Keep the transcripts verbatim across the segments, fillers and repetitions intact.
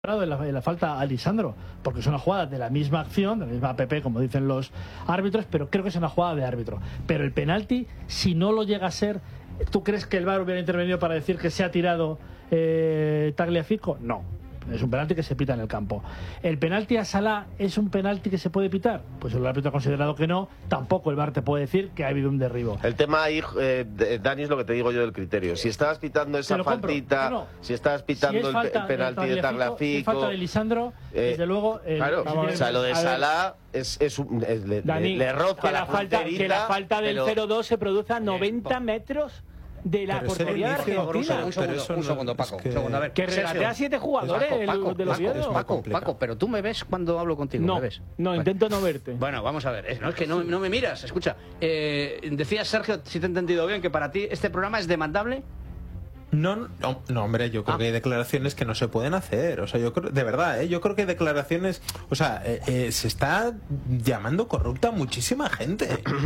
de la, de la falta a Lisandro, porque es una jugada de la misma acción, de la misma A P P, como dicen los árbitros, pero creo que es una jugada de árbitro. Pero el penalti, si no lo llega a ser, ¿tú crees que el V A R hubiera intervenido para decir que se ha tirado eh, Tagliafico? No. Es un penalti que se pita en el campo. ¿El penalti a Salah es un penalti que se puede pitar? Pues el árbitro ha considerado que no. Tampoco el V A R te puede decir que ha habido un derribo. El tema ahí, eh, Dani, es lo que te digo yo del criterio. Si estabas pitando esa faltita, no, no. si estabas pitando si el, falta, el penalti de Tagliafico... Si es falta de Lisandro, eh, desde luego... Eh, claro, o sea, lo de Salah es, es, un, es le, Dani, le roza que la, la falta, que la falta del pero... cero dos se produce a noventa metros... de la portería de Argentina. Un segundo, un segundo, un segundo Paco. Es que, un segundo, a ver, que regatea a siete jugadores Paco, Paco, el, de los Paco, Paco, Paco, pero tú me ves cuando hablo contigo. No, ¿me ves? no, bueno. Intento no verte. Bueno, vamos a ver. Es, no, es que no, no me miras. Escucha, eh, decías, Sergio, si te he entendido bien, que para ti este programa es demandable. No, no, no, hombre, yo creo ah. que hay declaraciones que no se pueden hacer. O sea, yo creo, de verdad, ¿eh? yo creo que hay declaraciones. O sea, eh, eh, se está llamando corrupta a muchísima gente.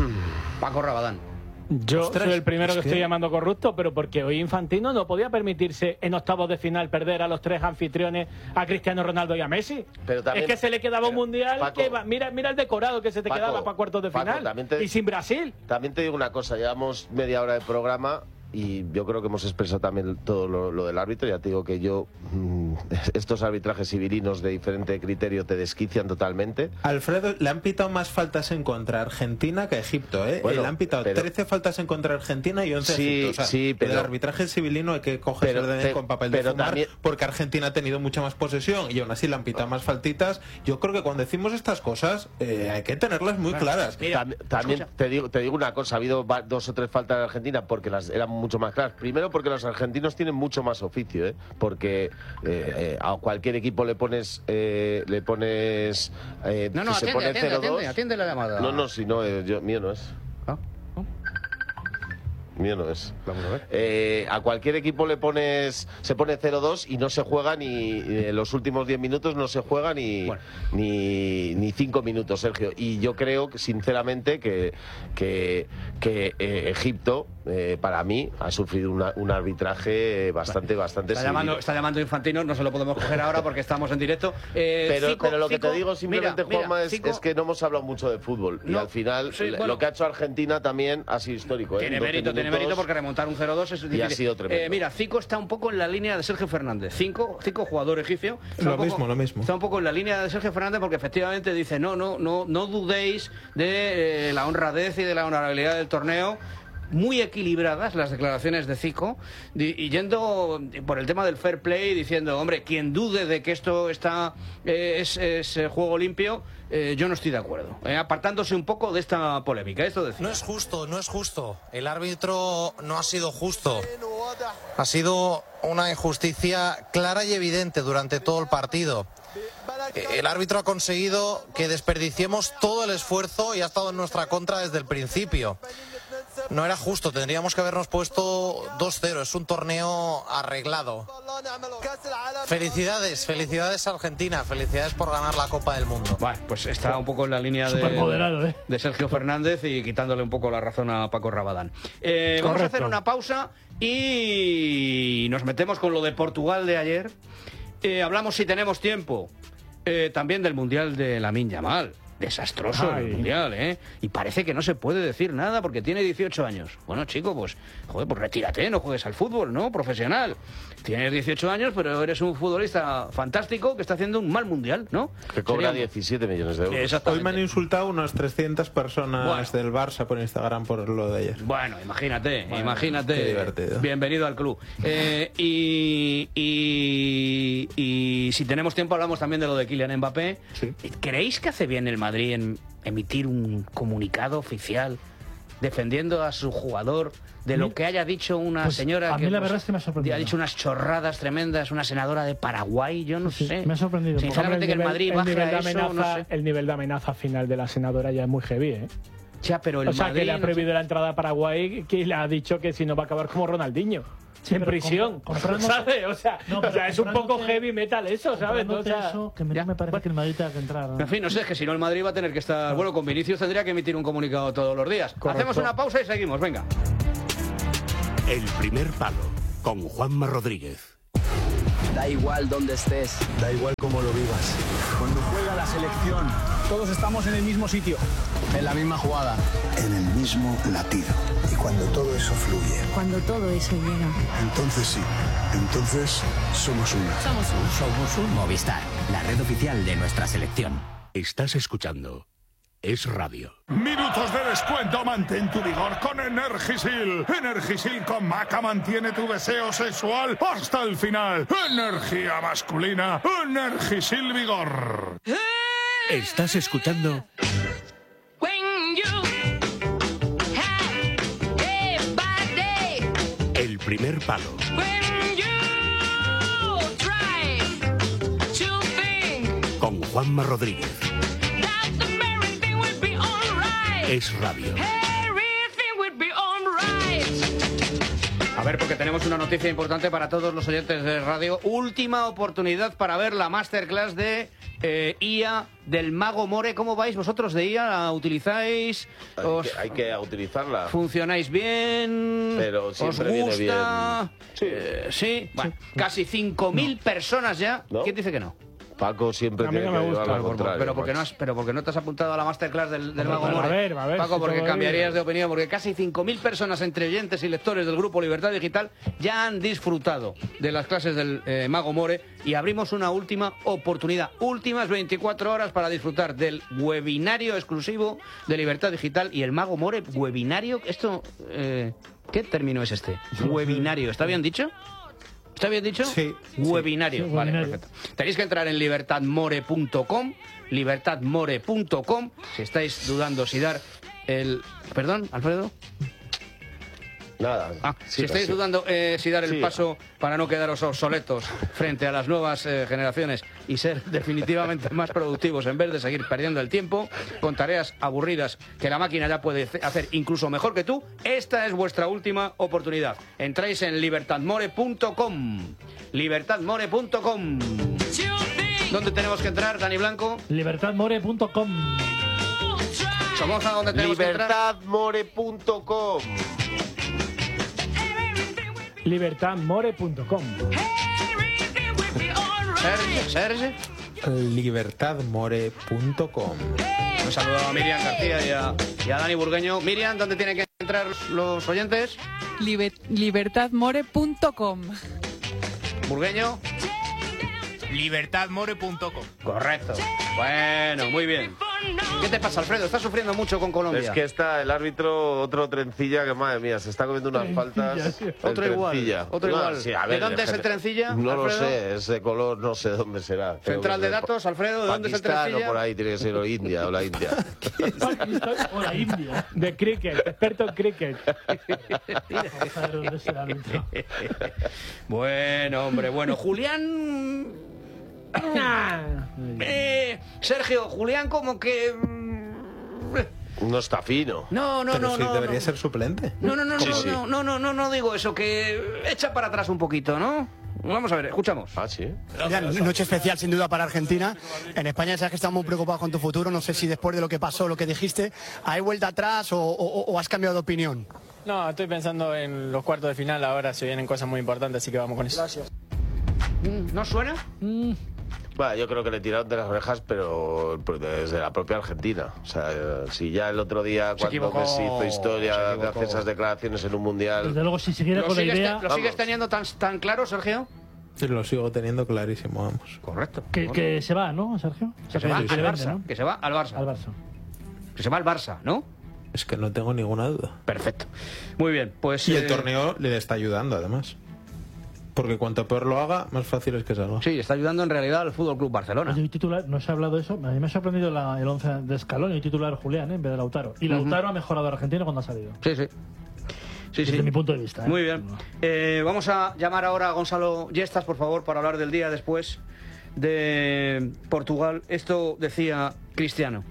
Paco Rabadán. Yo Ostras, soy el primero que, que estoy llamando corrupto, pero porque hoy Infantino no podía permitirse en octavos de final perder a los tres anfitriones, a Cristiano Ronaldo y a Messi. Pero también, es que se le quedaba un mundial Paco, que va, mira, mira el decorado que se te Paco, quedaba para cuartos de Paco, final te, y sin Brasil. También te digo una cosa, llevamos media hora de programa y yo creo que hemos expresado también todo lo, lo del árbitro. Ya te digo que yo mmm, estos arbitrajes civilinos de diferente criterio te desquician totalmente. Alfredo, le han pitado más faltas en contra Argentina que a Egipto, ¿eh? Bueno, le han pitado pero, trece faltas en contra Argentina y once sí, Egipto. O sea, sí, pero, el arbitraje civilino hay que cogerse pero, de con papel de pero fumar, también, porque Argentina ha tenido mucha más posesión y aún así le han pitado más faltitas. Yo creo que cuando decimos estas cosas eh, hay que tenerlas muy bueno, claras. Mira, también también te digo, te digo una cosa, ha habido dos o tres faltas en Argentina porque las eran mucho más claras. Primero porque los argentinos tienen mucho más oficio, ¿eh? Porque eh, eh, a cualquier equipo le pones eh, le pones eh, no, no, se atiende, pone atiende, cero dos. atiende, atiende la llamada. No, no, si no, eh, yo, mío no es. ¿Ah? ¿No? Mío no es. Vamos a ver. Eh, a cualquier equipo le pones, se pone cero dos y no se juega ni en los últimos diez minutos no se juega ni bueno. ni ni cinco minutos, Sergio. Y yo creo que sinceramente que que, que eh, Egipto eh, para mí ha sufrido una, un arbitraje bastante bueno, bastante está llamando, está llamando Infantino, no se lo podemos coger ahora porque estamos en directo. Eh, pero, Zico, pero lo que Zico, te digo simplemente, mira, Juanma, mira, es, Zico, es que no hemos hablado mucho de fútbol no, y al final sí, bueno, lo que ha hecho Argentina también ha sido histórico. Tiene ¿eh? mérito, tiene mérito porque remontar un cero dos es difícil. Y ha sido tremendo. Eh, mira, Zico está un poco en la línea de Sergio Fernández. Cinco, Zico, jugador egipcio. Lo poco, mismo, lo mismo. Está un poco en la línea de Sergio Fernández porque efectivamente dice no, no, no, no dudéis de eh, la honradez y de la honorabilidad del torneo. Muy equilibradas las declaraciones de Zico y yendo por el tema del fair play diciendo, hombre, quien dude de que esto está eh, es, es eh, juego limpio, eh, yo no estoy de acuerdo, eh, apartándose un poco de esta polémica. Esto decía. No es justo, no es justo. El árbitro no ha sido justo. Ha sido una injusticia clara y evidente durante todo el partido. El árbitro ha conseguido que desperdiciemos todo el esfuerzo y ha estado en nuestra contra desde el principio. No era justo, tendríamos que habernos puesto dos cero, es un torneo arreglado. Felicidades, felicidades a Argentina, felicidades por ganar la Copa del Mundo. Bueno, pues está un poco en la línea de, ¿eh? de Sergio Fernández y quitándole un poco la razón a Paco Rabadán. Eh, vamos a hacer una pausa y nos metemos con lo de Portugal de ayer. Eh, hablamos, si tenemos tiempo, eh, también del Mundial de Lamine Yamal. Desastroso Ay. el mundial, ¿eh? Y parece que no se puede decir nada porque tiene dieciocho años. Bueno, chico, pues, joder, pues retírate, no juegues al fútbol, ¿no? Profesional. Tienes dieciocho años, pero eres un futbolista fantástico que está haciendo un mal mundial, ¿no? Que cobra Sería... diecisiete millones de euros. Hoy me han insultado unas trescientas personas bueno. del Barça por Instagram por lo de ayer. Bueno, imagínate, bueno, imagínate. Qué divertido. Bienvenido al club. Eh, y, y, y si tenemos tiempo hablamos también de lo de Kylian Mbappé. Sí. ¿Creéis que hace bien el Madrid en emitir un comunicado oficial defendiendo a su jugador de lo que haya dicho una pues señora a que, mí la pues, verdad es que me ha sorprendido. ha dicho unas chorradas tremendas, una senadora de Paraguay, yo no sí, sé. Me ha sorprendido. Sinceramente, el que el Madrid el baje nivel a de eso, amenaza, no sé. El nivel de amenaza final de la senadora ya es muy heavy, ¿eh? Ya, pero el o sea, Madrid, que le ha prohibido no sé. la entrada a Paraguay, que le ha dicho que si no va a acabar como Ronaldinho. Sí, en prisión, comprando, ¿sabes? O sea, no, o sea es un poco heavy metal eso, ¿sabes? O sea, eso, que me, ya, me parece bueno. que el Madrid tenga que entrar, ¿no? En fin, no sé, es que si no el Madrid va a tener que estar... Bueno, con Vinicius tendría que emitir un comunicado todos los días. Correcto. Hacemos una pausa y seguimos, venga. El primer palo, con Juanma Rodríguez. Da igual dónde estés. Da igual cómo lo vivas. Cuando juega la selección, todos estamos en el mismo sitio, en la misma jugada, en el mismo latido. Y cuando todo eso fluye. Cuando todo eso llega. Entonces sí. Entonces somos uno. Somos un. Somos un. Movistar, la red oficial de nuestra selección. Estás escuchando Es Radio. Minutos de descuento, mantén tu vigor con Energisil. Energisil con maca mantiene tu deseo sexual hasta el final. Energía masculina, Energisil Vigor. Estás escuchando El Primer Palo. Con Juanma Rodríguez. Es Radio. A ver, porque tenemos una noticia importante para todos los oyentes de radio. Última oportunidad para ver la masterclass de eh, I A del Mago More. ¿Cómo vais vosotros de I A? ¿La utilizáis? Hay, Os... que, hay que utilizarla. ¿Funcionáis bien? Pero siempre ¿Os viene gusta? bien. Sí. Eh, ¿sí? Bueno, sí. Casi cinco mil no. personas ya. ¿No? ¿Quién dice que no? Paco siempre tiene no que gusta, llevar al contrario. Pero porque, no has, pero porque no te has apuntado a la masterclass del, del Mago More. A ver, a ver, Paco, si porque cambiarías ir. de opinión, porque casi cinco mil personas entre oyentes y lectores del grupo Libertad Digital ya han disfrutado de las clases del eh, Mago More y abrimos una última oportunidad. Últimas veinticuatro horas para disfrutar del webinario exclusivo de Libertad Digital y el Mago More. Webinario, esto... Eh, ¿qué término es este? Webinario, ¿está bien dicho? ¿Está bien dicho? Sí. Webinario. Sí, vale, webinario. perfecto. Tenéis que entrar en libertad more punto com, libertad more punto com, si estáis dudando si dar el... ¿Perdón, Alfredo? Nada. Ah, sí, si estáis sí. dudando eh, si dar el Sí. paso para no quedaros obsoletos frente a las nuevas eh, generaciones y ser definitivamente más productivos en vez de seguir perdiendo el tiempo con tareas aburridas que la máquina ya puede hacer incluso mejor que tú, esta es vuestra última oportunidad. Entráis en libertad more punto com. libertad more punto com. ¿Dónde tenemos que entrar, Dani Blanco? libertad more punto com. Somos a donde tenemos que entrar. libertad more punto com. libertad more punto com. Sergio, Sergio. libertad more punto com. Un saludo a Miriam García y a, y a Dani Burgueño. Miriam, ¿dónde tienen que entrar los oyentes? Liber, libertad more punto com. Burgueño. libertad more punto com. Correcto. Bueno, muy bien. ¿Qué te pasa, Alfredo? ¿Estás sufriendo mucho con Colombia? Es que está el árbitro, otro trencilla, que madre mía, se está comiendo unas faltas. Sí. Otro igual. Otro No, igual. sí, a ¿De ver, dónde es el gente- trencilla? No Alfredo? lo sé, ese color no sé dónde será. Creo Central que de es datos, Alfredo, ¿de dónde es el Pakistán trencilla? o por ahí, tiene que ser o India o la India. Pakistán o la India. De cricket, experto en cricket. Vamos a ver dónde es el árbitro. Bueno, hombre, bueno. Julián... Eh, Sergio, Julián como que... mm, No está fino. No, no, Pero no, sí, no. debería no. ser suplente. No, no, no, Sí, no, sí. no, no, no, no, no digo eso, que echa para atrás un poquito, ¿no? Vamos a ver, escuchamos. Ah, sí. Noche especial sin duda para Argentina. En España sabes que estamos muy preocupados con tu futuro. No sé si después de lo que pasó, lo que dijiste, ¿hay vuelta atrás o, o- o has cambiado de opinión? No, estoy pensando en los cuartos de final. Ahora se vienen cosas muy importantes, así que vamos con eso. Gracias. Mm, ¿No suena? Bueno, yo creo que le tiraron de las orejas, pero desde la propia Argentina. O sea, eh, si ya el otro día, Se cuando equivocó, Messi hizo se historia de equivocó. hacer esas declaraciones en un mundial. Desde luego, si siguiera ¿Lo con la sigues, idea te- ¿lo sigues vamos. teniendo tan, tan claro, Sergio? Sí, lo sigo teniendo clarísimo, vamos. Correcto. que, que se va, ¿no, Sergio? O Que sea, se va que al le Barça. vende, ¿no? Que se va al Barça. Al Barça. Que se va al Barça, ¿no? Es que no tengo ninguna duda. Perfecto. Muy bien, pues... Y el eh, torneo le está ayudando, además. Porque cuanto peor lo haga, más fácil es que salga. Sí, está ayudando en realidad al Fútbol Club Barcelona. Oye, hoy titular, no se ha hablado de eso. A mí me ha sorprendido la- el once de Scaloni, y titular Julián, ¿eh? En vez de Lautaro. Y Lautaro ha mejorado a Argentina cuando ha salido. Sí, sí. Sí, Desde sí. mi punto de vista. ¿eh? Muy bien. Eh, vamos a llamar ahora a Gonzalo Yestas, por favor, para hablar del día después de Portugal. Esto decía Cristiano.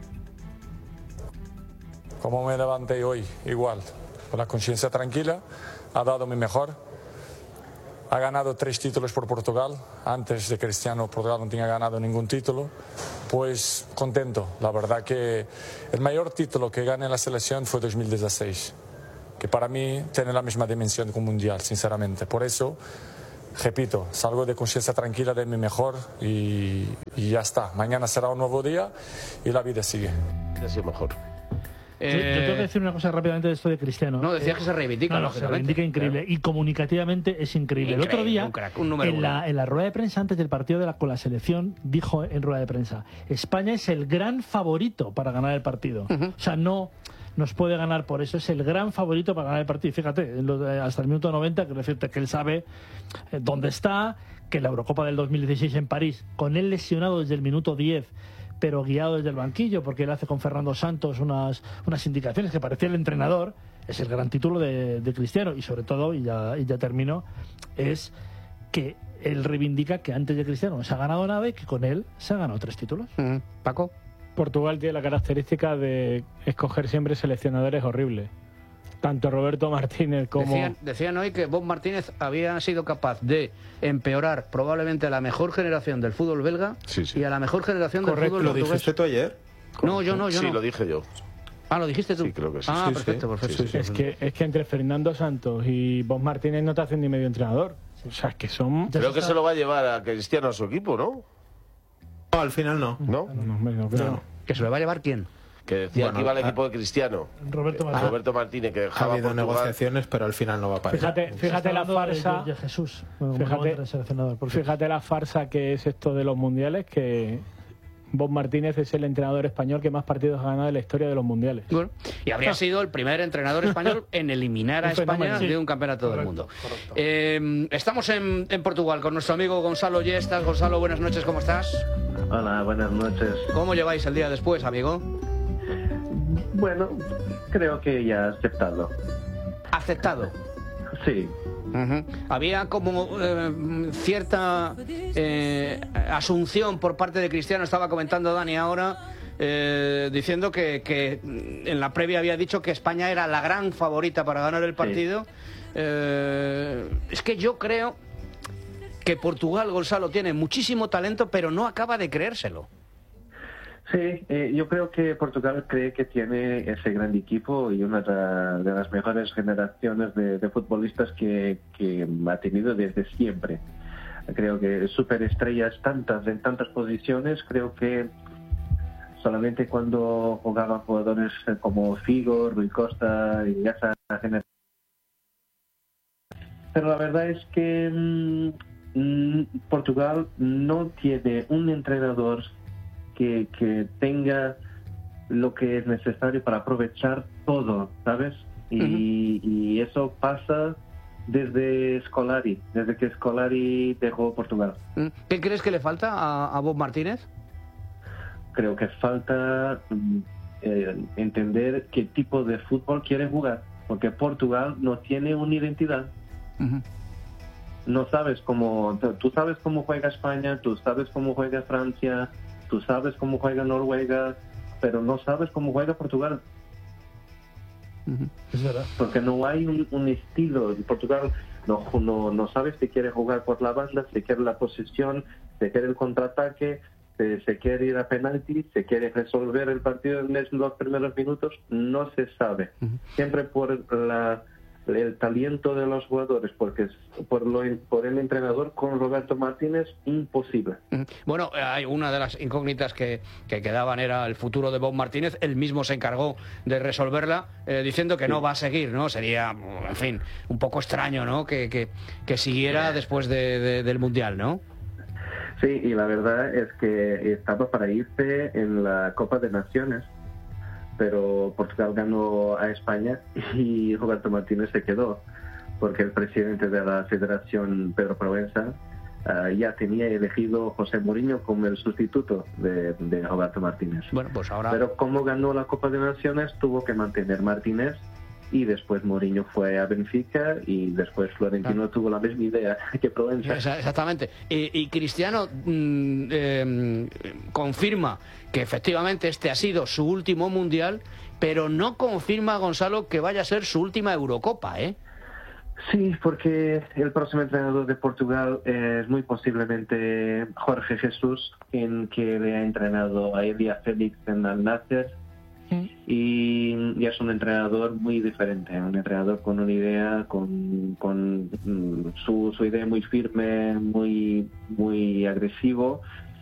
Como me levanté hoy, igual, con la conciencia tranquila, ha dado mi mejor. Ha ganado tres títulos por Portugal. Antes de Cristiano, Portugal no tenía ganado ningún título. Pues contento. La verdad que el mayor título que gané en la selección fue dos mil dieciséis, que para mí tiene la misma dimensión que un mundial, sinceramente. Por eso repito, salgo de conciencia tranquila de mi mejor y, y ya está. Mañana será un nuevo día y la vida sigue. Ha sido mejor. Yo, yo tengo que decir una cosa rápidamente de esto de Cristiano. No, decías eh, que se reivindica, no, no, se reivindica increíble. Claro. Y comunicativamente es increíble. increíble el otro día, un crack, un número en, la, en la rueda de prensa antes del partido de la, con la selección, dijo en rueda de prensa: España es el gran favorito para ganar el partido. Uh-huh. O sea, no nos puede ganar por eso, es el gran favorito para ganar el partido. Y fíjate, hasta el minuto noventa, quiero decirte que él sabe dónde está, que la Eurocopa del dos mil dieciséis en París, con él lesionado desde el minuto diez, pero guiado desde el banquillo, porque él hace con Fernando Santos unas, unas indicaciones que parecía el entrenador, es el gran título de, de Cristiano. Y sobre todo, y ya, y ya termino, es que él reivindica que antes de Cristiano no se ha ganado nada y que con él se han ganado tres títulos. Mm. Paco. Portugal tiene la característica de escoger siempre seleccionadores horribles. Tanto Roberto Martínez como... Decían, decían hoy que Bob Martínez había sido capaz de empeorar probablemente a la mejor generación del fútbol belga sí, sí. y a la mejor generación Correcto, del fútbol portugués. ¿Lo dijiste tú ayer? No, yo no, yo sí, no. lo dije yo. Ah, ¿lo dijiste tú? Sí, creo que sí. Ah, sí, perfecto, sí. perfecto. Sí, sí, es, que, es que entre Fernando Santos y Bob Martínez no te hacen ni medio entrenador. O sea, es que son... Creo que se lo va a llevar a Cristiano a su equipo, ¿no? No, al final no. ¿No? No, no, no creo. No. ¿Que se lo va a llevar quién? Que decía bueno, que iba al equipo de Cristiano. Roberto Martínez. Roberto Martínez, que dejaba ha habido Portugal. negociaciones, pero al final no va a parar. Fíjate, fíjate la farsa. De Jesús. Bueno, fíjate, fíjate la farsa que es esto de los mundiales, que Bob Martínez es el entrenador español que más partidos ha ganado en la historia de los mundiales. Bueno, y habría ah. sido el primer entrenador español en eliminar a España sí. de un campeonato correcto, del mundo. Eh, estamos en, en Portugal con nuestro amigo Gonzalo Yestas. Gonzalo, buenas noches, ¿cómo estás? Hola, buenas noches. ¿Cómo lleváis el día después, amigo? Bueno, creo que ya aceptado. ¿Aceptado? Sí. Uh-huh. Había como eh, cierta eh, asunción por parte de Cristiano, estaba comentando Dani ahora, eh, diciendo que, que en la previa había dicho que España era la gran favorita para ganar el partido. Sí. Eh, es que yo creo que Portugal, Gonzalo, tiene muchísimo talento, pero no acaba de creérselo. Sí, eh, yo creo que Portugal cree que tiene ese gran equipo y una de las mejores generaciones de, de futbolistas que, que ha tenido desde siempre. Creo que superestrellas tantas en tantas posiciones, creo que solamente cuando jugaban jugadores como Figo, Rui Costa y esa generación. Pero la verdad es que mmm, Portugal no tiene un entrenador Que, que tenga lo que es necesario para aprovechar todo, ¿sabes? Y, uh-huh. y eso pasa desde Scolari, desde que Scolari dejó Portugal. ¿Qué crees que le falta a, a Bob Martínez? Creo que falta eh, entender qué tipo de fútbol quiere jugar, porque Portugal no tiene una identidad. Uh-huh. No sabes cómo, tú sabes cómo juega España, tú sabes cómo juega Francia, tú sabes cómo juega Noruega, pero no sabes cómo juega Portugal. Uh-huh. Es verdad. Porque no hay un, un estilo. Portugal no, no, no sabe si quiere jugar por la banda, si quiere la posesión, si quiere el contraataque, si se quiere ir a penalti, si quiere resolver el partido en los primeros minutos. No se sabe. Uh-huh. Siempre por la... el talento de los jugadores, porque por, lo, por el entrenador con Roberto Martínez, imposible. Bueno, hay una de las incógnitas que, que quedaban, era el futuro de Bob Martínez. Él mismo se encargó de resolverla, eh, diciendo que sí. no va a seguir, ¿no? Sería, en fin, un poco extraño, ¿no? Que, que, que siguiera después de, de, del Mundial, ¿no? Sí, y la verdad es que estaba para irse en la Copa de Naciones, pero Portugal ganó a España y Roberto Martínez se quedó, porque el presidente de la Federación, Pedro Proença, uh, ya tenía elegido a José Mourinho como el sustituto de, de Roberto Martínez. Bueno, pues ahora... Pero como ganó la Copa de Naciones, tuvo que mantener Martínez, y después Mourinho fue a Benfica y después Florentino ah. tuvo la misma idea que Proença. Exactamente. Y, y Cristiano mmm, eh, confirma que efectivamente este ha sido su último Mundial, pero no confirma, Gonzalo, que vaya a ser su última Eurocopa, ¿eh? Sí, porque el próximo entrenador de Portugal es muy posiblemente Jorge Jesús, en que le ha entrenado a Elia Félix en Al Nassr. ¿Sí? y, y es un entrenador muy diferente, un entrenador con una idea, con, con mm, su, su idea muy firme, muy, muy agresivo,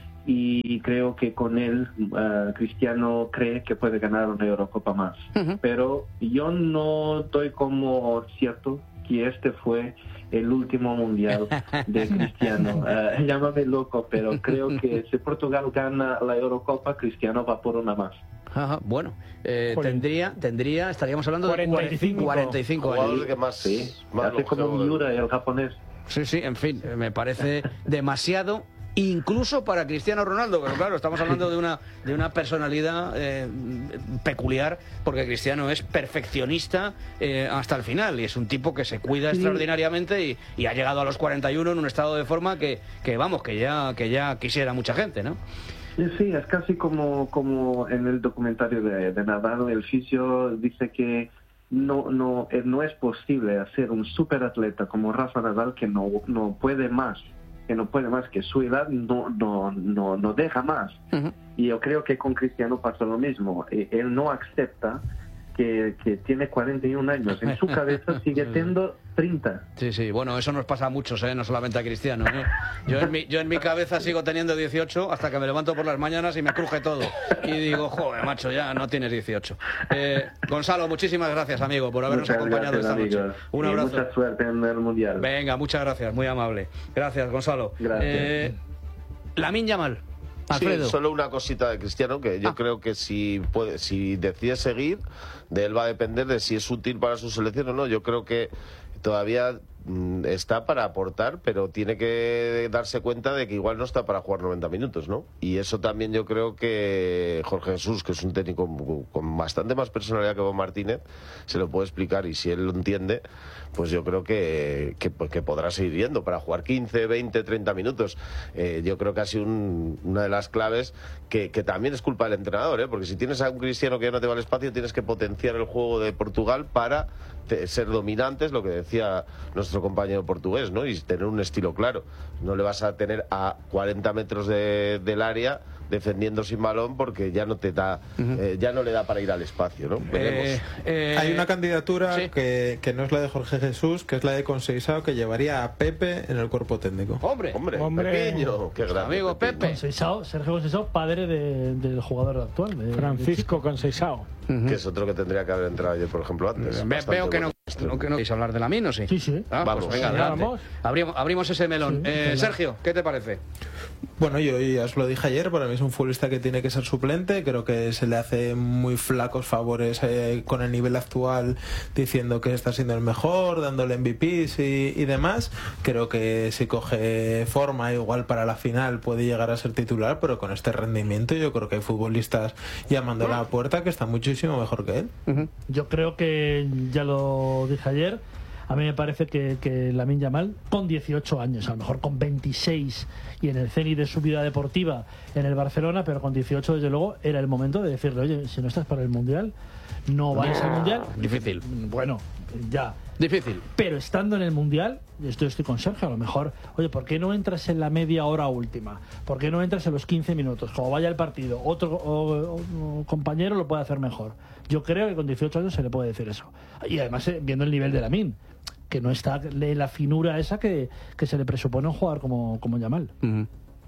y creo que con él uh, Cristiano cree que puede ganar una Eurocopa más. Uh-huh. Pero yo no doy como cierto que este fue el último mundial de Cristiano. Uh, llámame loco, pero creo que si Portugal gana la Eurocopa, Cristiano va por una más. Ajá, bueno, eh, tendría, tendría, estaríamos hablando de cuarenta y cinco, cuarenta y cinco años. Que más, sí, más hace como Miura, el japonés. Sí, sí, en fin, me parece demasiado, incluso para Cristiano Ronaldo, pero claro, estamos hablando de una, de una personalidad eh, peculiar, porque Cristiano es perfeccionista eh, hasta el final, y es un tipo que se cuida sí. extraordinariamente y, y ha llegado a los cuarenta y uno en un estado de forma que, que vamos, que ya, que ya quisiera mucha gente, ¿no? Sí, es casi como, como en el documentario de, de Nadal, el fisio dice que no, no, no es posible hacer un superatleta como Rafa Nadal que no, no puede más, que no puede más, que su edad no, no, no, no deja más. Uh-huh. Y yo creo que con Cristiano pasa lo mismo. Él no acepta que, que tiene cuarenta y un años. En su cabeza sigue teniendo treinta. Sí, sí, bueno, eso nos pasa a muchos, ¿eh? No solamente a Cristiano, ¿eh? Yo en, mi, yo en mi cabeza sigo teniendo dieciocho hasta que me levanto por las mañanas y me cruje todo. Y digo, joder, macho, ya no tienes dieciocho. Eh, Gonzalo, muchísimas gracias, amigo, por habernos muchas acompañado gracias, esta amigos. noche. Un abrazo. Y mucha suerte en el Mundial. Venga, muchas gracias, muy amable. Gracias, Gonzalo. Gracias. Eh, Lamine Yamal. Alfredo. Sí, solo una cosita de Cristiano, que yo ah. creo que si puede, si decide seguir, de él va a depender de si es útil para su selección o no. Yo creo que todavía mm, está para aportar, pero tiene que darse cuenta de que igual no está para jugar noventa minutos, ¿no? Y eso también yo creo que Jorge Jesús, que es un técnico con, con bastante más personalidad que Bob Martínez, se lo puede explicar, y si él lo entiende, pues yo creo que, que, que podrá seguir yendo para jugar quince, veinte, treinta minutos. Eh, yo creo que ha sido un, una de las claves que, que también es culpa del entrenador, ¿eh? Porque si tienes a un Cristiano que ya no te va al espacio, tienes que potenciar el juego de Portugal para te, ser dominantes, lo que decía nuestro compañero portugués, ¿no? Y tener un estilo claro. No le vas a tener a cuarenta metros de, del área defendiendo sin balón, porque ya no te da, uh-huh. eh, ya no le da para ir al espacio, ¿no? Veremos. Eh, eh, Hay una candidatura ¿sí? que, que no es la de Jorge Jesús, que es la de Conceição, que llevaría a Pepe en el cuerpo técnico. Hombre, hombre, hombre. Pequeño, qué grande. Amigo Pepe. Conceição, Sergio Conceição, padre de, del jugador actual, de, Francisco de Conceição. Uh-huh. Que es otro que tendría que haber entrado ayer, por ejemplo, antes. Ve, veo que no, no, que no queréis hablar de Lamine, ¿o sí? Sí, sí. Ah, vamos, pues venga, sí, adelante. Vamos. Abrimos, abrimos ese melón. Sí, eh, Sergio, ¿qué te parece? Bueno, yo ya os lo dije ayer, para mí es un futbolista que tiene que ser suplente. Creo que se le hace muy flacos favores eh, con el nivel actual, diciendo que está siendo el mejor, dándole M V Pes y, y demás. Creo que si coge forma, igual para la final puede llegar a ser titular, pero con este rendimiento yo creo que hay futbolistas llamándole a la puerta que están muchísimo mejor que él. Uh-huh. Yo creo que, ya lo dije ayer, a mí me parece que, que Lamine Yamal, con dieciocho años, a lo mejor con veintiséis y en el cenit de su vida deportiva en el Barcelona, pero con dieciocho desde luego era el momento de decirle, oye, si no estás para el Mundial, no vayas al Mundial. Difícil. Bueno, ya. Difícil. Pero estando en el Mundial, esto estoy con Sergio, a lo mejor, oye, ¿por qué no entras en la media hora última? ¿Por qué no entras en los quince minutos? Como vaya el partido, otro o, o, compañero lo puede hacer mejor. Yo creo que con dieciocho años se le puede decir eso. Y además, eh, viendo el nivel de Lamine, que no está de la finura esa que, que se le presupone a un jugador como, como Yamal. Uh-huh.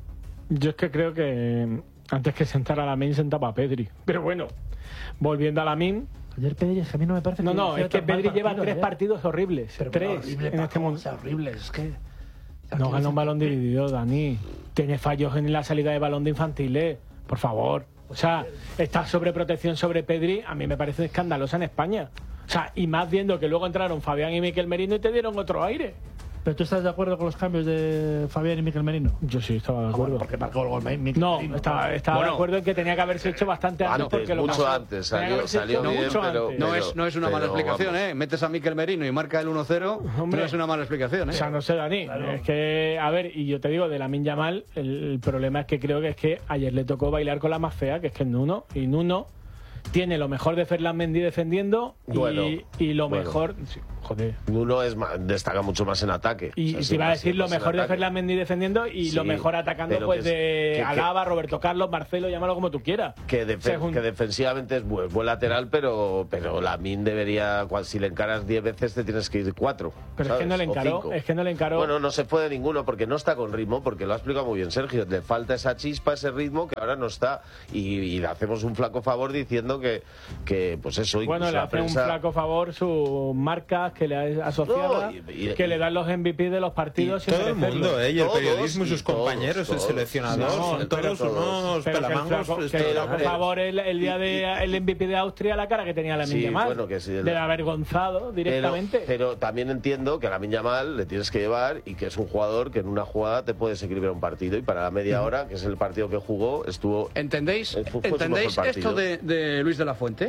Yo es que creo que antes que sentar a Lamine sentaba a Pedri. Pero bueno, volviendo a Lamine. Ayer Pedri, es que a mí no me parece no, que no, es que Pedri lleva partido, tres ¿eh? partidos horribles. Pero tres horrible, en este mundo. Horribles, es que. No gana un balón dividido, Dani. Tiene fallos en la salida de balón de infantiles. Por favor. O sea, esta sobreprotección sobre Pedri a mí me parece escandalosa en España. O sea, y más viendo que luego entraron Fabián y Miquel Merino y te dieron otro aire. ¿Pero tú estás de acuerdo con los cambios de Fabián y Miquel Merino? Yo sí estaba de acuerdo. Porque marcó el gol Miquel No, Merino, estaba, estaba bueno, de acuerdo en que tenía que haberse hecho bastante antes. Antes, porque lo mucho pasó. antes. Salió, salió no, bien, mucho pero, antes. No, pero, es, no es una pero, mala explicación, vamos. ¿eh? Metes a Miquel Merino y marca el uno cero, Hombre, no es una mala explicación, ¿eh? O sea, no sé, Dani. Claro. Es que, a ver, y yo te digo, de Lamine Yamal, el, el problema es que creo que es que ayer le tocó bailar con la más fea, que es que es Nuno, y Nuno tiene lo mejor de Ferland Mendy defendiendo y, bueno, y lo bueno. mejor... Joder. Nuno es más, destaca mucho más en ataque. Y o sea, te iba a decir lo más en mejor de ataque. Ferland Mendy defendiendo y Sí, lo mejor atacando pero pues que es- de que- que- Alaba, Roberto Carlos, Marcelo, llámalo como tú quieras. Que, defe- O sea, es un- que defensivamente es buen, buen lateral, pero, pero Lamine debería, cual- si le encaras diez veces te tienes que ir cuatro. Pero es que ¿sabes? no le O encaró, cinco. es que no le encaró. Bueno, no se puede ninguno porque no está con ritmo, porque lo ha explicado muy bien Sergio. Le falta esa chispa, ese ritmo que ahora no está. Y, y le hacemos un flaco favor diciendo que, que pues eso. Bueno, incluso le la hace un prensa- flaco favor sus marcas que le ha asociado, No, y- y- que le dan los M V P de los partidos. Y sin todo el merecerlo. mundo, ¿eh? Y el Todos, periodismo y sus y todos, compañeros, todos. el seleccionador, No, son pero todos todos. unos Pero que el pelamangos. flaco, que el flaco Pero- favor el, el día de el M V P de Austria, la cara que tenía la Sí, Lamine Yamal, bueno, que sí, el- de avergonzado directamente. Pero, pero también entiendo que a Lamine Yamal le tienes que llevar y que es un jugador que en una jugada te puedes equilibrar un partido y para la media hora, que es el partido que jugó, estuvo... ¿Entendéis, fue- fue su ¿entendéis mejor partido. esto de, de Luis de la Fuente?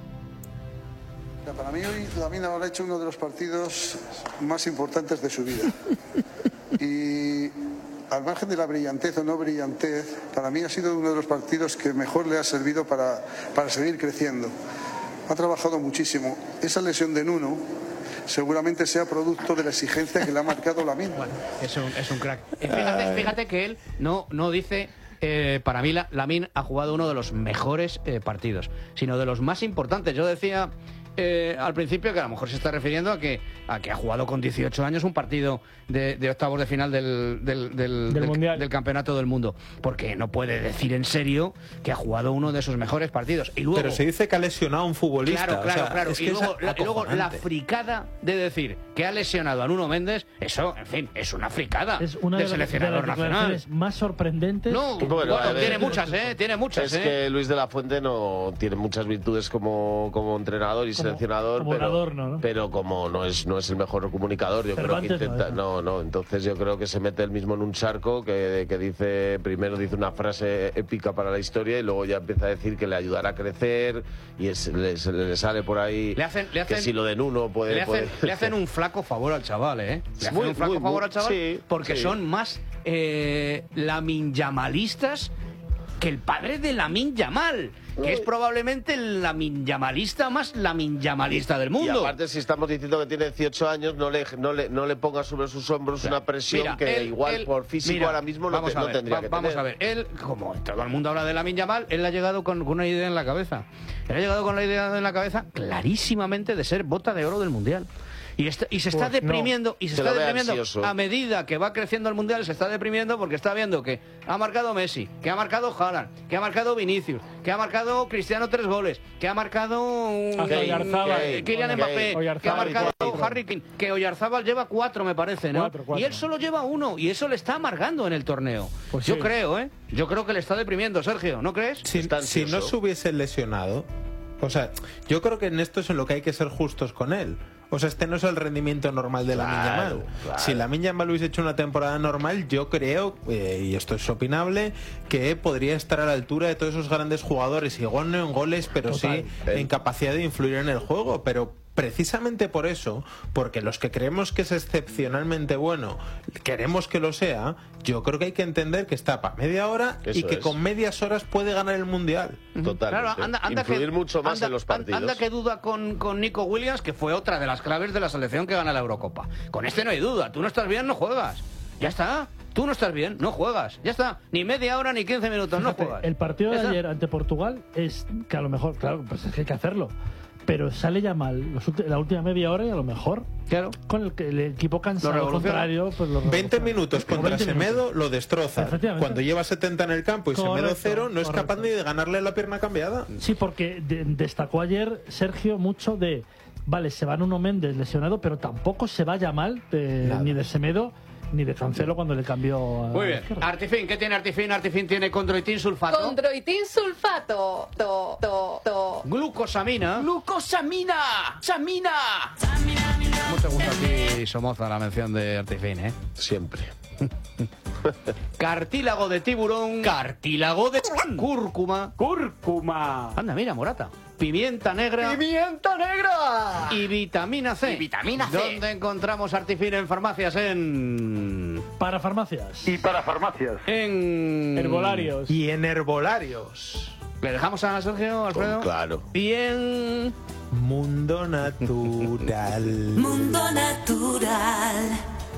Para mí hoy Lamine ha hecho uno de los partidos más importantes de su vida. Y al margen de la brillantez o no brillantez, para mí ha sido uno de los partidos que mejor le ha servido para, para seguir creciendo. Ha trabajado muchísimo. Esa lesión de Nuno seguramente sea producto de la exigencia que le ha marcado Lamine. Bueno, es un, es un crack. Eh, Fíjate, fíjate que él no, no dice... eh, para mí, la- Lamine ha jugado uno de los mejores eh, partidos, sino de los más importantes. Yo decía eh, al principio que a lo mejor se está refiriendo a que, a que ha jugado con dieciocho años un partido de, de octavos de final del, del, del, Del Mundial. del Campeonato del Mundo. Porque no puede decir en serio que ha jugado uno de sus mejores partidos. Y luego, Pero se dice que ha lesionado a un futbolista. Claro, o claro, sea, claro. es Y que luego, es la, y luego la acojonante. fricada de decir que ha lesionado a Nuno Méndez, eso, en fin, es una fricada Es una del de, las- de seleccionador las nacional. declaraciones más sorprendentes. No, que- bueno, a ver, tiene muchas, ¿eh? Tiene muchas, Es ¿eh? que Luis de la Fuente no tiene muchas virtudes como, como entrenador y Como- seleccionador, como pero, orador, ¿no? pero como no es no es el mejor comunicador, yo creo que Cervantes no intenta, es, no, no, entonces yo creo que se mete él mismo en un charco que, que dice, primero dice una frase épica para la historia y luego ya empieza a decir que le ayudará a crecer y es- le, se le sale por ahí Le hacen- le que hacen- si lo de Nuno puede... Le hacen, puede- le hacen un flaco favor al chaval, ¿eh? Le hacen Muy, un flaco muy, favor muy, al chaval sí, porque sí. son más eh, laminyamalistas que el padre de Lamin Yamal, que es probablemente el laminyamalista más laminyamalista del Y mundo. aparte, si estamos diciendo que tiene dieciocho años, no le, no le, no le ponga sobre sus hombros una presión Mira, que él- igual él- por físico mira, ahora mismo no, vamos te- a no ver, tendría va- que Vamos tener. a ver, él, como todo el mundo habla de Lamin Yamal, él ha llegado con, con una idea en la cabeza. Él ha llegado con la idea en la cabeza clarísimamente de ser bota de oro del Mundial. Y, está- y se está Pues no. deprimiendo, y se, Se está lo ve deprimiendo ansioso. a medida que va creciendo el Mundial, se está deprimiendo porque está viendo que ha marcado Messi, que ha marcado Haaland, que ha marcado Vinicius, que ha marcado Cristiano tres goles, que ha marcado un- Hasta Oyarzábal. eh, Kylian Kane, Mbappé, que ha Oyarzábal marcado cuatro. Harry Kane, que Oyarzábal lleva cuatro, me parece, ¿no? Cuatro, cuatro. Y él solo lleva uno, y eso le está amargando en el torneo. Pues Yo sí. creo, ¿eh? Yo creo que le está deprimiendo, Sergio, ¿no crees? Si, Está si no ansioso. se hubiese lesionado, o sea, yo creo que en esto es en lo que hay que ser justos con él. O sea, este no es el rendimiento normal de Lamine Claro, Yamal. claro. Si Lamine Yamal hubiese hecho una temporada normal, yo creo, eh, y esto es opinable, que podría estar a la altura de todos esos grandes jugadores. Igual no en goles, pero Total. sí en capacidad de influir en el juego. Pero precisamente por eso, porque los que creemos que es excepcionalmente bueno, queremos que lo sea, yo creo que hay que entender que está para media hora y Eso que es. con medias horas puede ganar el Mundial. Totalmente. Claro, anda, anda Influir que, mucho más anda- en los an- partidos. Anda que duda con, con Nico Williams, que fue otra de las claves de la selección que gana la Eurocopa. Con este no hay duda. Tú no estás bien, no juegas. Ya está. Tú no estás bien, no juegas. Ya está. Ni media hora ni quince minutos, Fíjate, no juegas. el partido Ya de está. ayer ante Portugal es que a lo mejor, claro, pues es que hay que hacerlo. Pero sale ya mal los ulti- la última media hora y a lo mejor Claro. con el, que el equipo cansado Lo revoluciona. contrario, pues lo veinte revoluciona. minutos Como contra veinte Semedo minutos. lo destroza. Efectivamente. Cuando lleva setenta en el campo y Semedo Correcto, cero, no es correcto. capaz ni de ganarle la pierna cambiada. Sí, porque de- destacó ayer Sergio mucho de, vale, se va Nuno Méndez lesionado, pero tampoco se vaya mal de- Nada. ni de Semedo ni de Cancelo cuando le cambió a Muy la bien. izquierda. Artifin, ¿qué tiene Artifin? Artifin tiene condroitin sulfato. Condroitin sulfato. To, to, to. Glucosamina. ¡Glucosamina! ¡Samina! ¿Cómo te gusta a ti, Somoza, la mención de Artifin, eh? Siempre. Cartílago de tiburón. Cartílago de cúrcuma. Cúrcuma. Anda, mira, Morata. Pimienta negra. ¡Pimienta negra! Y vitamina C. Y vitamina C. ¿Dónde encontramos Artifin en farmacias? En... Para farmacias. Y para farmacias. En... Herbolarios. Y en herbolarios. ¿Le dejamos a Sergio, Alfredo? Oh, claro. Bien. Mundo natural. Mundo natural.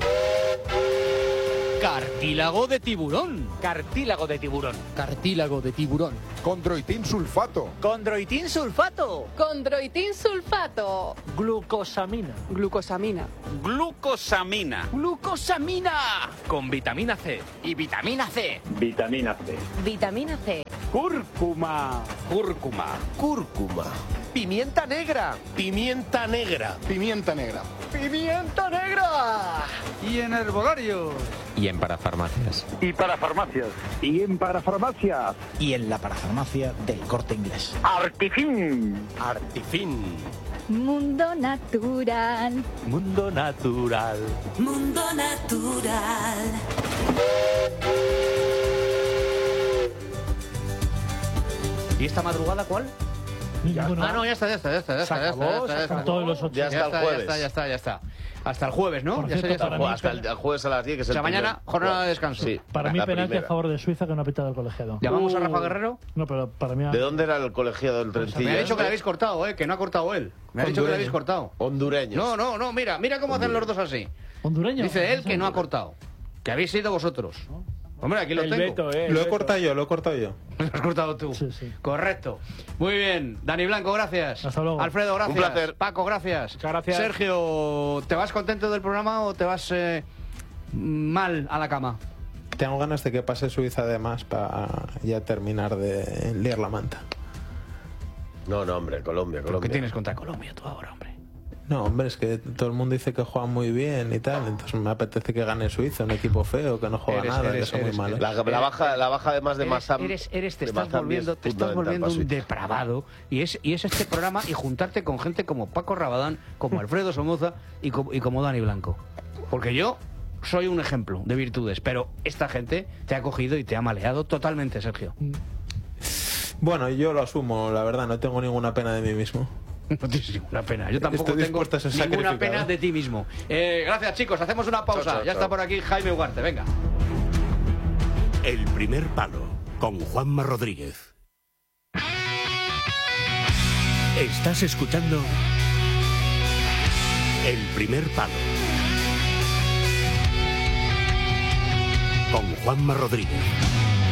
Cartílago de tiburón. Cartílago de tiburón. Cartílago de tiburón. Condroitín sulfato. Condroitín sulfato. Condroitín sulfato. Glucosamina. Glucosamina. Glucosamina. Glucosamina. Con vitamina C. Y vitamina C. Vitamina C. Vitamina C. Cúrcuma. Cúrcuma. Cúrcuma. Pimienta negra. Pimienta negra. Pimienta negra. Pimienta negra. Y en herbolarios. Y en parafarmacias. Y para farmacias. Y en parafarmacias. Y en la parafarmacia del Corte Inglés. Artifin. Artifin. Mundo natural. Mundo natural. Mundo natural. ¿Y esta madrugada cuál? Ya, ah, no, ya está, ya está, ya está. Ya está, se acabó, ya está, ya se está, acabó. Todos los ocho. Ya está el jueves. Ya está, ya está, ya está. Hasta el jueves, ¿no? Por Ya cierto, está, para ya mí- está. Hasta el jueves a las diez, que es O el sea, mañana, primer- jornada de descanso. Sí, Para mí la penalti primera. a favor de Suiza que no ha pitado el colegiado. ¿Llamamos a Uh. Rafa Guerrero? No, pero para mí... ¿De dónde era el colegiado del Trencilla? Me ha dicho que le habéis cortado, ¿eh? Que no ha cortado él. Me ha dicho que le habéis cortado. Hondureños. No, no, no, mira, mira cómo hacen los dos así. ¿Hondureño? Dice él que no ha cortado. Que habéis sido vosotros. Hombre, aquí lo El tengo. Beto, eh. el Lo he Beto. cortado yo, lo he cortado yo. Lo has cortado tú. Sí, sí. Correcto. Muy bien. Dani Blanco, gracias. Hasta luego. Alfredo, gracias. Un placer. Paco, gracias. Muchas gracias. Sergio, ¿te vas contento del programa o te vas eh, mal a la cama? Tengo ganas de que pase Suiza además para ya terminar de liar la manta. No, no, hombre, Colombia, ¿Pero Colombia. qué tienes contra Colombia tú ahora, hombre? No, hombre, es que todo el mundo dice que juega muy bien y tal, entonces me apetece que gane Suiza, un equipo feo, que no juega Eres- nada, eres- que son eres- muy malos. La, la baja, la baja además de Eres, Massam. eres, eres- te de estás Massam volviendo, es te estás fundamental volviendo para un Suiza. depravado y es, y es este programa y juntarte con gente como Paco Rabadán, como Alfredo Somoza y como, y como Dani Blanco. Porque yo soy un ejemplo de virtudes, pero esta gente te ha cogido y te ha maleado totalmente, Sergio. Bueno, yo lo asumo, la verdad, no tengo ninguna pena de mí mismo. No tienes ninguna pena. Yo tampoco Estoy tengo dispuesto a ser ninguna sacrificado. pena de ti mismo. Eh, gracias, chicos. Hacemos una pausa. Chao, chao, ya chao. está por aquí Jaime Ugarte. Venga. El primer palo con Juanma Rodríguez. Estás escuchando El primer palo con Juanma Rodríguez.